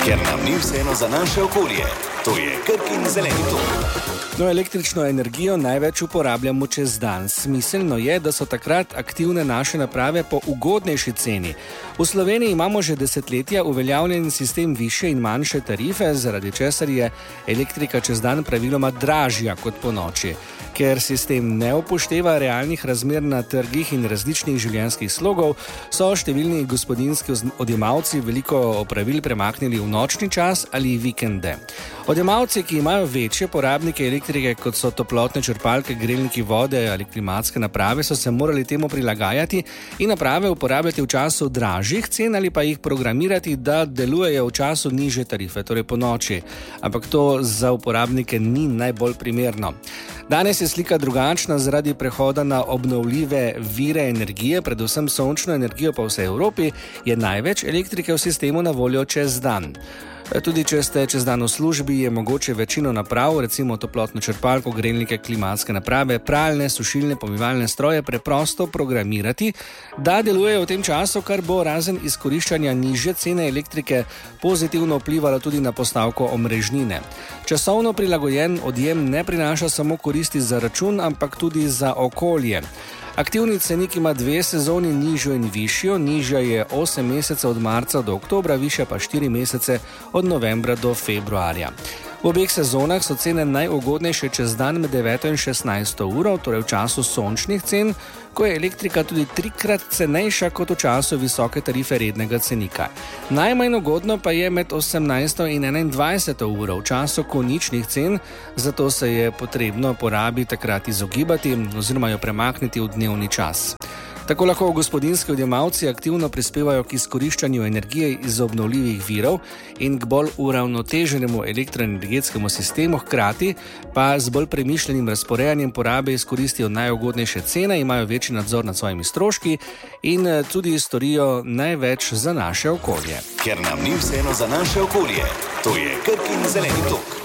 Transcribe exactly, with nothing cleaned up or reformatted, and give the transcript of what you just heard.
ker nam ni vseeno za naše okolje. To je Krkin zeleni tok. No, električno energijo največ uporabljamo čez dan. Smiselno je, da so takrat aktivne naše naprave po ugodnejši ceni. V Sloveniji imamo že desetletja uveljavljen sistem višje in manjše tarife, zaradi česar je elektrika čez dan praviloma dražja kot po noči. Ker sistem ne upošteva realnih razmer na trgih in različnih življenjskih slogov, so številni gospodinjski odjemalci veliko opravil premaknili v nočni čas ali vikende. Odjemalci, ki imajo večje porabnike elektrike, kot so toplotne črpalke, grelniki vode ali klimatske naprave, so se morali temu prilagajati in naprave uporabljati v času dražjih cen ali pa jih programirati, da delujejo v času nižje tarife, torej po noči. Ampak to za uporabnike ni najbolj primerno. Danes je slika drugačna zaradi prehoda na obnovljive vire energije, predvsem sončno energijo po vsej Evropi, je največ elektrike v sistemu na voljo čez dan. Tudi če ste čez dan v službi, je mogoče večino naprav, recimo toplotno črpalko, grelnike, klimatske naprave, pralne, sušilne, pomivalne stroje preprosto programirati, da delujejo v tem času, kar bo razen izkoriščanja nižje cene elektrike pozitivno vplivalo tudi na postavko omrežnine. Časovno prilagojen odjem ne prinaša samo koristi za račun, ampak tudi za okolje. Aktivni cenik ima dve sezoni, nižjo in višjo. Nižja je osem mesecev od marca do oktobra, višja pa štiri mesece od novembra do februarja. V obeh sezonah so cene najugodnejše čez dan med deveto in šestnajsto uro, torej v času sončnih cen, ko je elektrika tudi trikrat cenejša kot v času visoke tarife rednega cenika. Najmanj ugodno pa je med osemnajsto in enaindvajseto uro, v času koničnih cen, zato se je potrebno porabi takrat izogibati oziroma jo premakniti v dnevni čas. Tako lahko gospodinjski odjemalci aktivno prispevajo k izkoriščanju energije iz obnovljivih virov in k bolj uravnoteženemu elektroenergetskemu sistemu, hkrati pa z bolj premišljenim razporejanjem porabe izkoristijo najugodnejše cene, imajo večji nadzor nad svojimi stroški in tudi storijo največ za naše okolje. Ker nam ni vseeno za naše okolje. To je Krkin zeleni tok.